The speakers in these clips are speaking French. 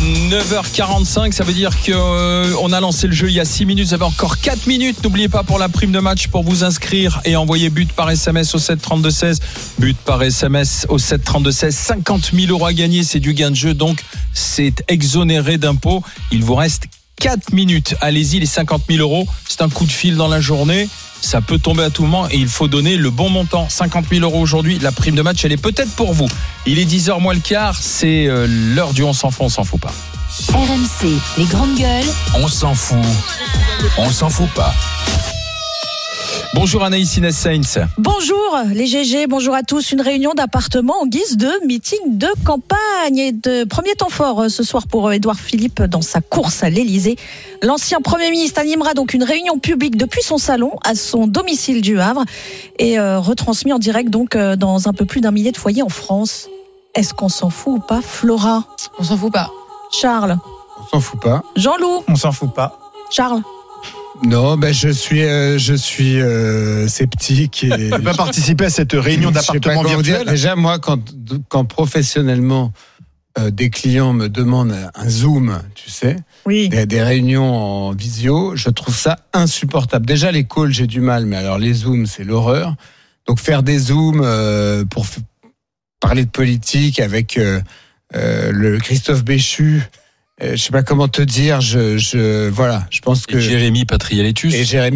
9h45, ça veut dire qu'on a lancé le jeu il y a 6 minutes. Vous avez encore 4 minutes. N'oubliez pas pour la prime de match pour vous inscrire et envoyer but par SMS au 732-16. But par SMS au 732-16. 50 000 € à gagner, c'est du gain de jeu. Donc, c'est exonéré d'impôts. Il vous reste 4 minutes. Allez-y, les 50 000 €. C'est un coup de fil dans la journée. Ça peut tomber à tout moment et il faut donner le bon montant. 50 000 € aujourd'hui. La prime de match, elle est peut-être pour vous. Il est 10h moins le quart. C'est l'heure du on s'en fout, on s'en fout pas. RMC, les grandes gueules. On s'en fout. On s'en fout pas. Bonjour Anaïs Inès Sainz. Bonjour les GG, bonjour à tous. Une réunion d'appartement en guise de meeting de campagne et de premier temps fort ce soir pour Édouard Philippe dans sa course à l'Elysée. L'ancien Premier ministre animera donc une réunion publique depuis son salon à son domicile du Havre et retransmis en direct donc dans un peu plus d'1 millier de foyers en France. Est-ce qu'on s'en fout ou pas, Flora? On s'en fout pas. Charles? On s'en fout pas. Jean-Loup? On s'en fout pas. Charles? Non, je suis sceptique. Et tu peux pas participer à cette réunion d'appartement virtuel. Déjà, moi, quand professionnellement des clients me demandent un Zoom, tu sais, oui. des réunions en visio, je trouve ça insupportable. Déjà, les calls, j'ai du mal, mais alors les Zooms, c'est l'horreur. Donc, faire des Zooms pour parler de politique avec le Christophe Béchu. Je sais pas comment te dire, voilà, je pense que. Et Jérémy Patrialétus.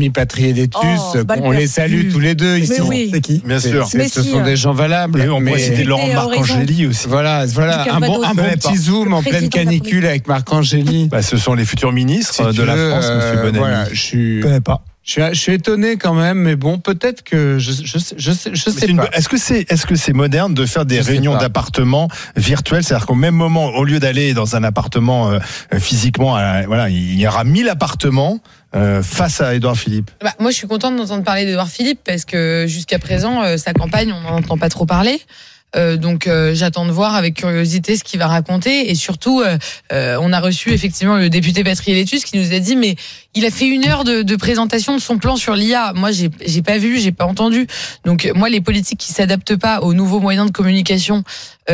On les salue tous les deux ici. Oui. C'est qui? Bien sûr. Ce sont des gens valables. Et on pourrait citer Laurent Marcangeli aussi. Voilà, un bon petit Zoom en pleine canicule avec Marcangeli. Ce sont les futurs ministres de la France, monsieur Bonamy. Voilà, je connais pas. Je suis étonné quand même, mais bon, peut-être que je sais pas. Est-ce que c'est moderne de faire des réunions d'appartements virtuelles? C'est-à-dire qu'au même moment, au lieu d'aller dans un appartement physiquement, il y aura 1000 appartements face à Édouard Philippe. Moi, je suis contente d'entendre parler d'Édouard Philippe parce que jusqu'à présent, sa campagne, on n'en entend pas trop parler. Donc j'attends de voir avec curiosité ce qu'il va raconter et surtout on a reçu effectivement le député Patrialétus qui nous a dit mais il a fait 1 heure de présentation de son plan sur l'IA. Moi j'ai pas vu, j'ai pas entendu. Donc moi les politiques qui s'adaptent pas aux nouveaux moyens de communication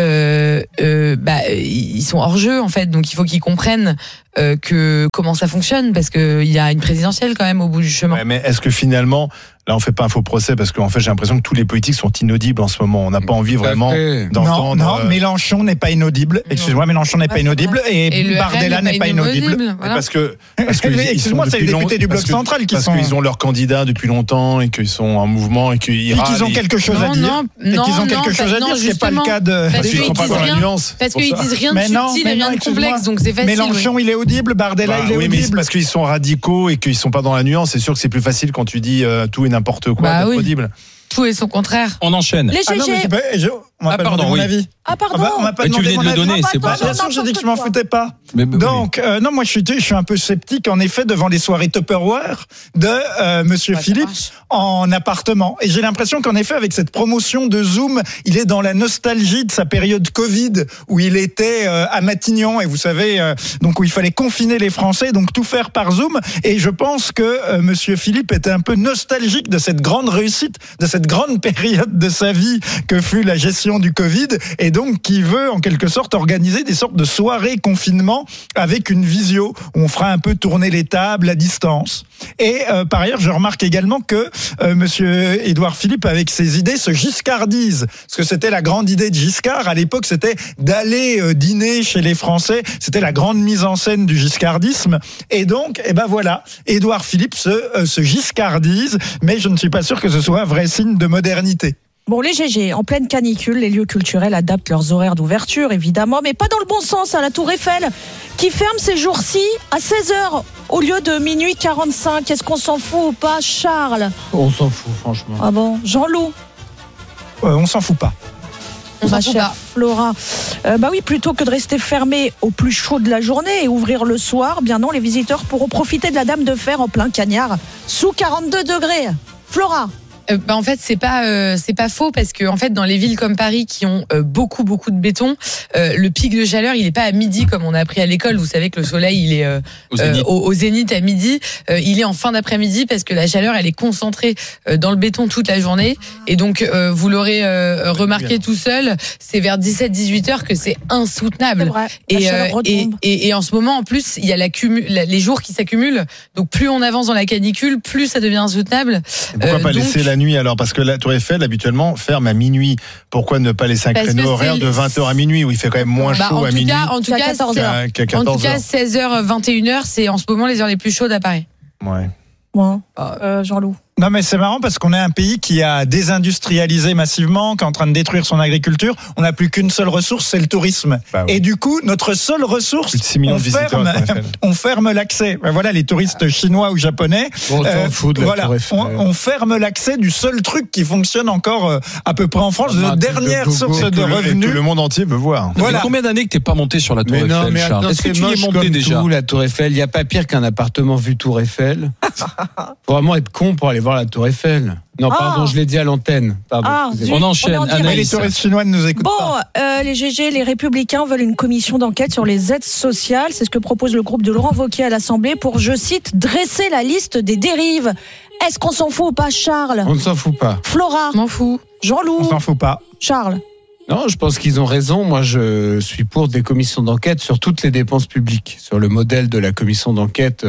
ils sont hors jeu en fait. Donc il faut qu'ils comprennent que comment ça fonctionne parce que il y a une présidentielle quand même au bout du chemin. Ouais, mais est-ce que finalement là on fait pas un faux procès parce qu'en fait j'ai l'impression que tous les politiques sont inaudibles en ce moment. On n'a pas envie vraiment d'entendre. Non, Mélenchon n'est pas inaudible. Excuse-moi, Mélenchon n'est pas inaudible et Bardella n'est pas inaudible. Voilà. Parce que excuse-moi, c'est les députés du bloc central qui sont. Parce qu'ils ont leur candidat depuis longtemps et qu'ils sont en mouvement et qu'ils ont quelque chose à dire. Qu'ils ont quelque chose à dire, c'est pas le cas de. Parce qu'ils sont pas dans la nuance. Parce qu'ils disent rien de subtil et rien de complexe, donc c'est facile. Mélenchon, il est audible, Bardella, il est audible. Oui, mais c'est parce qu'ils sont radicaux et qu'ils sont pas dans la nuance. C'est sûr que c'est plus facile quand tu dis tout et n'importe quoi d'être audible. Tout et son contraire. On enchaîne. Les GG. On m'a pas demandé mon avis. Pardon. On m'a pas tu demandé venais mon de le avis. donner, c'est pas Bien sûr, j'ai dit que je m'en foutais pas. Donc, non, moi, je suis un peu sceptique, en effet, devant les soirées Tupperware de Monsieur Philippe en appartement. Et j'ai l'impression qu'en effet, avec cette promotion de Zoom, il est dans la nostalgie de sa période Covid, où il était à Matignon, et vous savez, donc où il fallait confiner les Français, donc tout faire par Zoom. Et je pense que Monsieur Philippe était un peu nostalgique de cette grande réussite, de cette grande période de sa vie que fut la gestion du Covid, et donc qui veut en quelque sorte organiser des sortes de soirées confinement avec une visio où on fera un peu tourner les tables à distance. Et par ailleurs, je remarque également que Monsieur Édouard Philippe, avec ses idées, se giscardise. Parce que c'était la grande idée de Giscard. À l'époque, c'était d'aller dîner chez les Français. C'était la grande mise en scène du giscardisme. Et donc, voilà, Édouard Philippe se giscardise, mais je ne suis pas sûr que ce soit un vrai signe de modernité. Bon, les GG, en pleine canicule, les lieux culturels adaptent leurs horaires d'ouverture, évidemment, mais pas dans le bon sens, à la Tour Eiffel, qui ferme ces jours-ci à 16h au lieu de minuit 45. Est-ce qu'on s'en fout ou pas, Charles? On s'en fout, franchement. Ah bon? Jean-Loup? On s'en fout pas. Ma chère Flora. Oui, plutôt que de rester fermé au plus chaud de la journée et ouvrir le soir, bien non, les visiteurs pourront profiter de la Dame de Fer en plein cagnard, sous 42 degrés. Flora? En fait, c'est pas faux parce que en fait, dans les villes comme Paris qui ont beaucoup de béton, le pic de chaleur, il est pas à midi comme on a appris à l'école. Vous savez que le soleil, il est au zénith à midi. Il est en fin d'après-midi parce que la chaleur, elle est concentrée dans le béton toute la journée. Et donc, vous l'aurez remarqué tout seul, c'est vers 17-18 heures que c'est insoutenable. Et en ce moment, en plus, il y a les jours qui s'accumulent. Donc, plus on avance dans la canicule, plus ça devient insoutenable. Pourquoi pas laisser la nuit alors? Parce que la Tour Eiffel, habituellement, ferme à minuit. Pourquoi ne pas laisser un créneau horaire de 20h à minuit où il fait quand même moins chaud à minuit? En tout cas, 16h, 21h, c'est en ce moment les heures les plus chaudes à Paris. Ouais. Bon, Jean-Loup. Non, mais c'est marrant parce qu'on est un pays qui a désindustrialisé massivement, qui est en train de détruire son agriculture. On n'a plus qu'une seule ressource, c'est le tourisme. Bah oui. Et du coup, notre seule ressource, on ferme l'accès. Voilà, les touristes chinois ou japonais. On s'en fout de la Tour Eiffel. On ferme l'accès du seul truc qui fonctionne encore à peu près en France, de notre dernière source de revenus. Tout le monde entier veut voir. Voilà. Combien d'années que t'es pas monté sur la Tour Eiffel, non, mais Charles? attends, Est-ce que tu y es monté comme déjà? La Tour Eiffel, il n'y a pas pire qu'un appartement vue Tour Eiffel. Faut vraiment être con pour aller voir la Tour Eiffel. Non, pardon, je l'ai dit à l'antenne. On enchaîne. Les touristes chinois ne nous écoutent pas. Bon, les GG, les Républicains veulent une commission d'enquête sur les aides sociales. C'est ce que propose le groupe de Laurent Wauquiez à l'Assemblée pour, je cite, dresser la liste des dérives. Est-ce qu'on s'en fout ou pas, Charles? On ne s'en fout pas. Flora? M'en fous. Jean-Loup? On s'en fout pas. Charles? Non, je pense qu'ils ont raison. Moi, je suis pour des commissions d'enquête sur toutes les dépenses publiques. Sur le modèle de la commission d'enquête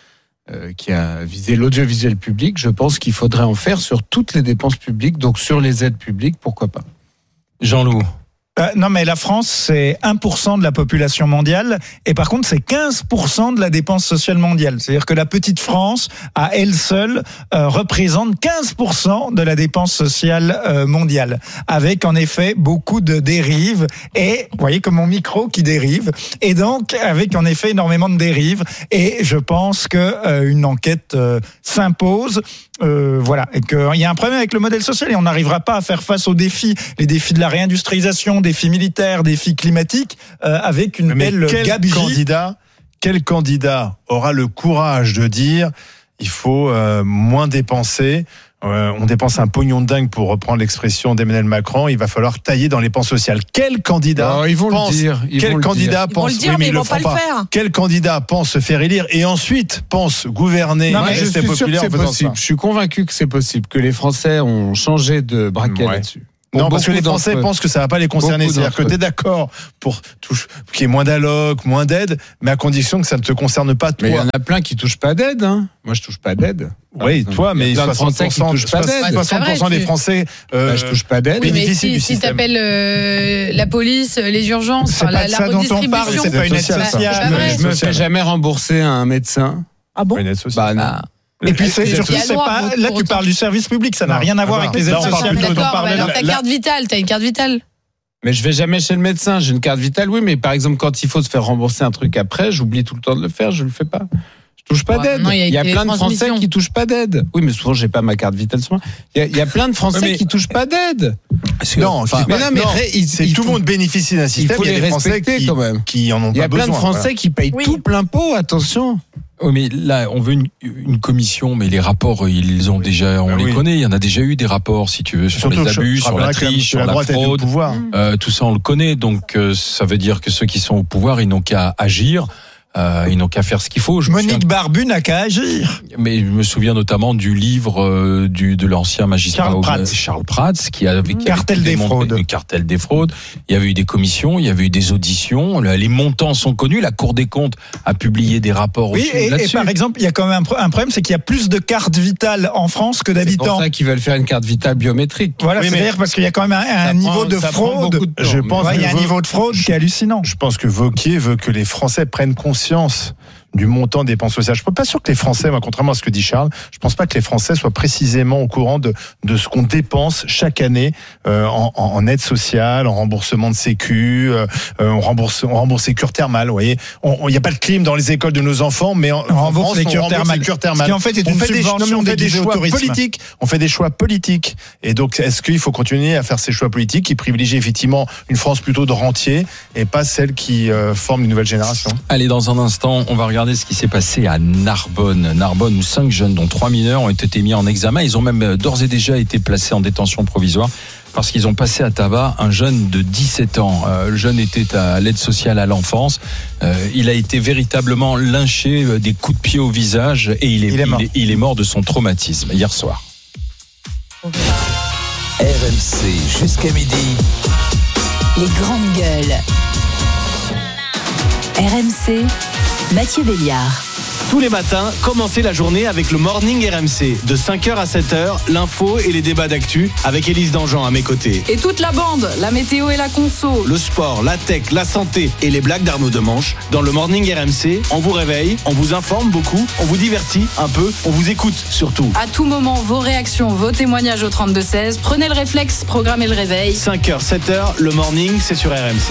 qui a visé l'audiovisuel public, je pense qu'il faudrait en faire sur toutes les dépenses publiques, donc sur les aides publiques, pourquoi pas. Jean-Loup. Non, mais la France, c'est 1% de la population mondiale, et par contre, c'est 15% de la dépense sociale mondiale. C'est-à-dire que la petite France, à elle seule, représente 15% de la dépense sociale mondiale, avec en effet beaucoup de dérives, et vous voyez comme mon micro qui dérive, et donc avec en effet énormément de dérives, et je pense que une enquête s'impose. Voilà, et qu'il y a un problème avec le modèle social et on n'arrivera pas à faire face aux défis, les défis de la réindustrialisation, défis militaires, défis climatiques, avec une belle gabegie. Quel candidat aura le courage de dire il faut moins dépenser? On dépense un pognon de dingue, pour reprendre l'expression d'Emmanuel Macron. Il va falloir tailler dans les dépenses sociales. Quel candidat ils vont le dire. Quel candidat pense? Ils vont le dire, mais ils vont pas le faire. Quel candidat pense se faire élire et ensuite pense gouverner? Non, mais je suis sûr que c'est possible. Je suis convaincu que c'est possible, que les Français ont changé de braquet là-dessus. Non, parce que les Français pensent que ça va pas les concerner. C'est-à-dire que tu es d'accord pour qu'il y ait moins d'allocs, moins d'aide, mais à condition que ça ne te concerne pas toi. Mais il y en a plein qui touchent pas d'aide. Hein. Moi, je touche pas d'aide. Oui, toi, mais 60% qui touchent pas d'aide. 60% des Français je touche pas d'aide. Oui, mais si t'appelles la police, les urgences, la redistribution, c'est pas une aide sociale. Je me fais jamais rembourser un médecin. Ah bon? Une aide sociale. Non. Et puis c'est surtout, là tu parles du service public, ça n'a rien à voir avec les aides sociales. Alors ta carte vitale, t'as une carte vitale? Mais je vais jamais chez le médecin, j'ai une carte vitale, oui, mais par exemple quand il faut se faire rembourser un truc après, j'oublie tout le temps de le faire, je le fais pas. Je touche pas d'aide. Il y a plein de Français qui touchent pas d'aide. Oui, mais souvent j'ai pas ma carte vitale sur moi. Il y a plein de Français qui touchent pas d'aide. Non, tout le monde bénéficie d'un système. Il faut les respecter quand même. Qui en ont pas besoin. Il y a plein de Français qui payent tout plein pot, attention. Oui, mais là, on veut une commission, mais les rapports, on les connaît. Il y en a déjà eu des rapports, si tu veux, sur les abus, sur la triche, sur la fraude. Tout ça, on le connaît. Donc, ça veut dire que ceux qui sont au pouvoir, ils n'ont qu'à agir. Ils n'ont qu'à faire ce qu'il faut. Monique Barbu n'a qu'à agir. Mais je me souviens notamment du livre de l'ancien magistrat Charles Prats qui avait Cartel des fraudes. Le cartel des fraudes. Il y avait eu des commissions, il y avait eu des auditions. Les montants sont connus. La Cour des comptes a publié des rapports là-dessus. Et par exemple, il y a quand même un problème, c'est qu'il y a plus de cartes vitales en France que d'habitants. C'est pour ça qu'ils veulent faire une carte vitale biométrique. Voilà, c'est-à-dire parce qu'il y a quand même un niveau de fraude. Je pense il y a un niveau de fraude qui est hallucinant. Je pense que Wauquiez veut que les Français prennent conscience du montant des dépenses sociales. Je ne suis pas sûr que les Français, moi, contrairement à ce que dit Charles, je ne pense pas que les Français soient précisément au courant de ce qu'on dépense chaque année en aide sociale, en remboursement de sécu, on rembourse les cures thermales. Vous voyez, il n'y a pas de clim dans les écoles de nos enfants, mais on rembourse les cures thermales. Ce qui en fait est une subvention dédiée au tourisme. On fait des choix politiques. Et donc, est-ce qu'il faut continuer à faire ces choix politiques qui privilégient effectivement une France plutôt de rentiers et pas celle qui forme une nouvelle génération? Allez, dans un instant, on va regarder regardez ce qui s'est passé à Narbonne. Narbonne, où 5 jeunes, dont 3 mineurs, ont été mis en examen. Ils ont même d'ores et déjà été placés en détention provisoire parce qu'ils ont passé à tabac un jeune de 17 ans. Le jeune était à l'aide sociale à l'enfance. Il a été véritablement lynché, des coups de pied au visage, et il est mort de son traumatisme hier soir. RMC jusqu'à midi. Les grandes gueules. RMC, Mathieu Béliard. Tous les matins, commencez la journée avec le Morning RMC. De 5h à 7h, l'info et les débats d'actu avec Élise Dangean à mes côtés. Et toute la bande, la météo et la conso. Le sport, la tech, la santé et les blagues d'Arnaud Demanche. Dans le Morning RMC, on vous réveille, on vous informe beaucoup, on vous divertit un peu, on vous écoute surtout. À tout moment, vos réactions, vos témoignages au 32-16. Prenez le réflexe, programmez le réveil. 5h, 7h, le Morning, c'est sur RMC.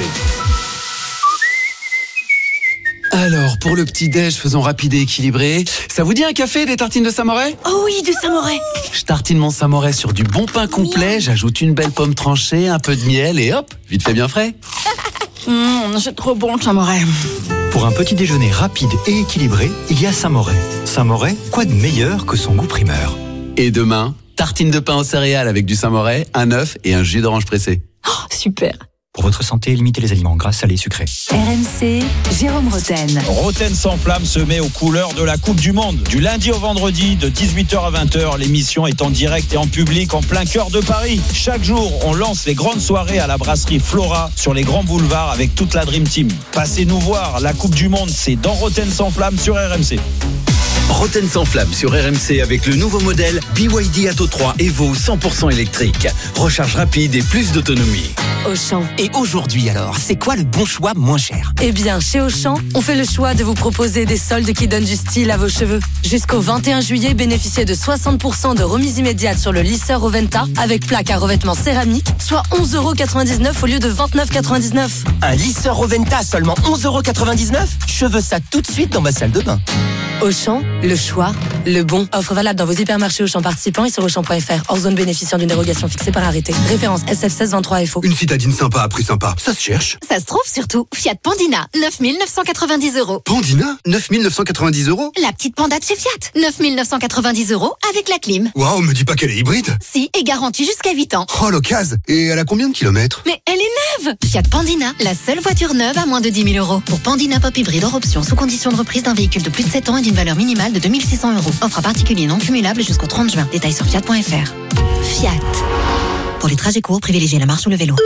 Alors, pour le petit-déj, faisons rapide et équilibré. Ça vous dit un café et des tartines de Saint-Moret ? Oh oui, du Saint-Moret. Je tartine mon Saint-Moret sur du bon pain complet, j'ajoute une belle pomme tranchée, un peu de miel et hop, vite fait bien frais. C'est trop bon le Saint-Moret. Pour un petit déjeuner rapide et équilibré, il y a Saint-Moret. Saint-Moret, quoi de meilleur que son goût primeur ? Et demain, tartine de pain aux céréales avec du Saint-Moret, un œuf et un jus d'orange pressé. Oh, super. Pour votre santé, limitez les aliments gras, salés, sucrés. RMC, Jérôme Roten. Roten sans flamme se met aux couleurs de la Coupe du Monde. Du lundi au vendredi, de 18h à 20h, l'émission est en direct et en public en plein cœur de Paris. Chaque jour, on lance les grandes soirées à la brasserie Flora sur les grands boulevards avec toute la Dream Team. Passez nous voir, la Coupe du Monde, c'est dans Roten sans flamme sur RMC. Roten sans flamme sur RMC avec le nouveau modèle BYD Atto 3 Evo 100% électrique. Recharge rapide et plus d'autonomie. Auchan. Et aujourd'hui alors, c'est quoi le bon choix moins cher ? Eh bien, chez Auchan, on fait le choix de vous proposer des soldes qui donnent du style à vos cheveux. Jusqu'au 21 juillet, bénéficiez de 60% de remise immédiate sur le lisseur Oventa avec plaque à revêtement céramique, soit 11,99€ au lieu de 29,99€. Un lisseur Oventa à seulement 11,99€. Je veux ça tout de suite dans ma salle de bain. Auchan, le choix, le bon. Offre valable dans vos hypermarchés Auchan participants et sur Auchan.fr. Hors zone bénéficiant d'une dérogation fixée par arrêté. Référence SF1623FO. Une citadine sympa à prix sympa, ça se cherche. Ça se trouve surtout. Fiat Pandina, 9 990€. Pandina, 9 990€. La petite panda de chez Fiat, 9 990€ avec la clim. Waouh, me dis pas qu'elle est hybride. Si, et garantie jusqu'à 8 ans. Oh, l'occasion. Et elle a combien de kilomètres ? Mais elle est neuve. Fiat Pandina, la seule voiture neuve à moins de 10 000€. Pour Pandina Pop hybride hors option, sous condition de reprise d'un véhicule de plus de 7 ans et d'une valeur minimale de 2 600€. Offre à particulier non cumulable jusqu'au 30 juin. Détails sur Fiat.fr. Fiat. Pour les trajets courts, privilégiez la marche ou le vélo.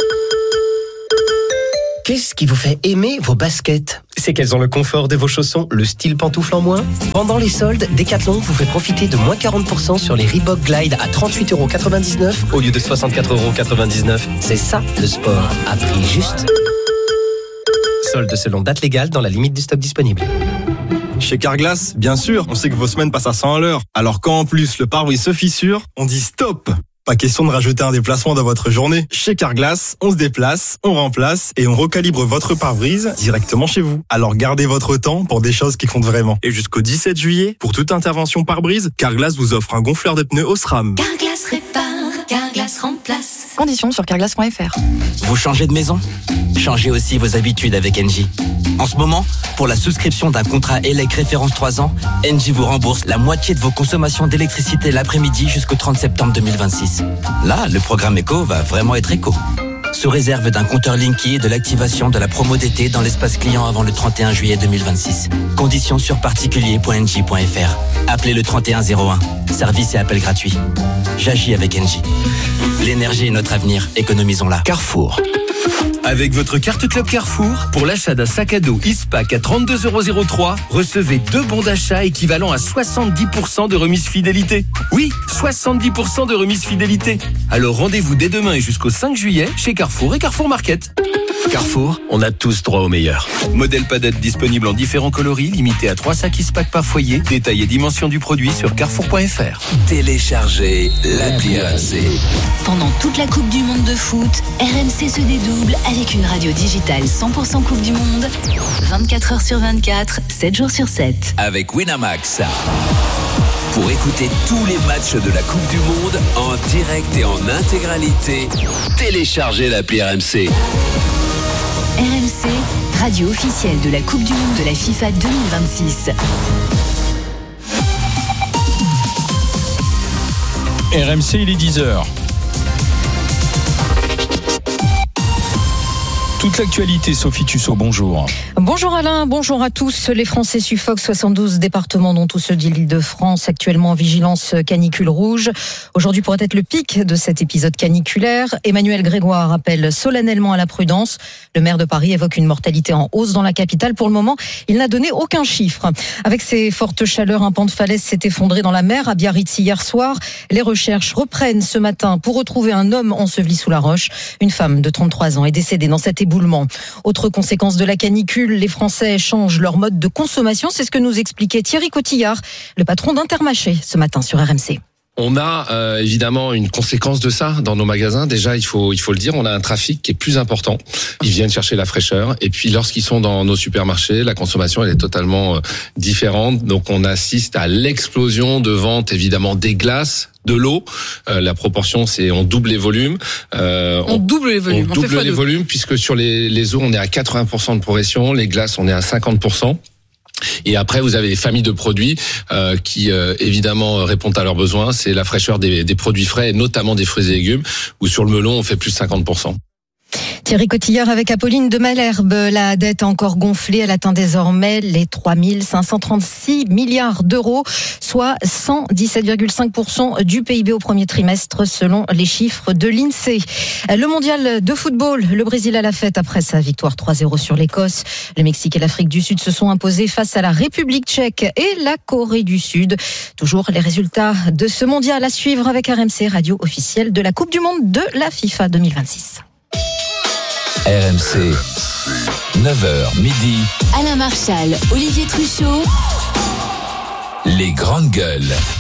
Qu'est-ce qui vous fait aimer vos baskets ? C'est qu'elles ont le confort de vos chaussons, le style pantoufle en moins. Pendant les soldes, Decathlon vous fait profiter de moins 40% sur les Reebok Glide à 38,99€ au lieu de 64,99€. C'est ça, le sport, à prix juste. Soldes selon date légale dans la limite du stock disponible. Chez Carglass, bien sûr, on sait que vos semaines passent à 100 à l'heure. Alors quand en plus le pare-brise se fissure, on dit stop. Pas question de rajouter un déplacement dans votre journée. Chez Carglass, on se déplace, on remplace et on recalibre votre pare-brise directement chez vous. Alors gardez votre temps pour des choses qui comptent vraiment. Et jusqu'au 17 juillet, pour toute intervention pare-brise, Carglass vous offre un gonfleur de pneus Osram. Carglass répare, Carglass remplace. Conditions sur carglass.fr. Vous changez de maison ? Changez aussi vos habitudes avec Engie. En ce moment, pour la souscription d'un contrat ELEC référence 3 ans, Engie vous rembourse la moitié de vos consommations d'électricité l'après-midi jusqu'au 30 septembre 2026. Là, le programme éco va vraiment être éco. Sous réserve d'un compteur Linky et de l'activation de la promo d'été dans l'espace client avant le 31 juillet 2026. Conditions sur particulier.engie.fr. Appelez le 3101. Service et appel gratuit. J'agis avec Engie. L'énergie est notre avenir, économisons-la. Carrefour. Avec votre carte Club Carrefour, pour l'achat d'un sac à dos Ispac à 32,03€, recevez 2 bons d'achat équivalent à 70% de remise fidélité. Oui, 70% de remise fidélité. Alors rendez-vous dès demain et jusqu'au 5 juillet chez Carrefour et Carrefour Market. Carrefour, on a tous droit au meilleur. Modèle padette disponible en différents coloris, limité à 3 sacs Ispac par foyer. Détail et dimension du produit sur carrefour.fr. Téléchargez l'appli RMC. Pendant toute la Coupe du Monde de foot, RMC se dédouble avec une radio digitale 100% Coupe du Monde, 24h sur 24, 7 jours sur 7. Avec Winamax. Pour écouter tous les matchs de la Coupe du Monde en direct et en intégralité, téléchargez l'appli RMC. RMC, radio officielle de la Coupe du Monde de la FIFA 2026. RMC, il est 10h. Toute l'actualité, Sophie Tussaud, bonjour. Bonjour Alain, bonjour à tous. Les Français suffoquent, 72 départements dont tous ceux de l'Île-de-France actuellement en vigilance canicule rouge. Aujourd'hui pourrait être le pic de cet épisode caniculaire. Emmanuel Grégoire appelle solennellement à la prudence. Le maire de Paris évoque une mortalité en hausse dans la capitale. Pour le moment, il n'a donné aucun chiffre. Avec ces fortes chaleurs, un pan de falaise s'est effondré dans la mer à Biarritz hier soir. Les recherches reprennent ce matin pour retrouver un homme enseveli sous la roche. Une femme de 33 ans est décédée dans cet éboulement. Autre conséquence de la canicule, les Français changent leur mode de consommation. C'est ce que nous expliquait Thierry Cotillard, le patron d'Intermarché, ce matin sur RMC. On a évidemment une conséquence de ça dans nos magasins. Déjà, il faut le dire, on a un trafic qui est plus important. Ils viennent chercher la fraîcheur. Et puis, lorsqu'ils sont dans nos supermarchés, la consommation, elle est totalement différente. Donc, on assiste à l'explosion de vente, évidemment, des glaces, de l'eau. La proportion, c'est on double les volumes. On double les volumes. On double les volumes, puisque sur les eaux, on est à 80% de progression. Les glaces, on est à 50%. Et après, vous avez des familles de produits qui, évidemment, répondent à leurs besoins. C'est la fraîcheur des produits frais, et notamment des fruits et légumes, où sur le melon, on fait plus de 50%. Thierry Cotillard avec Apolline de Malherbe. La dette a encore gonflé. Elle atteint désormais les 3 536 milliards d'euros, soit 117,5% du PIB au premier trimestre, selon les chiffres de l'INSEE. Le mondial de football, le Brésil à la fête après sa victoire 3-0 sur l'Écosse. Le Mexique et l'Afrique du Sud se sont imposés face à la République tchèque et la Corée du Sud. Toujours les résultats de ce mondial à suivre avec RMC, radio officielle de la Coupe du Monde de la FIFA 2026. RMC, 9h midi. Alain Marchal, Olivier Truchot. Les grandes gueules.